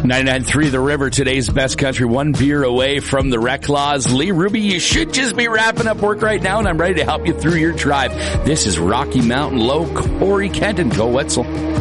99.3 The River, today's best country, one beer away from the rec laws. Lee Ruby, you should just be wrapping up work right now, and I'm ready to help you through your drive. This is Rocky Mountain Low, Corey Kent and Joe Wetzel.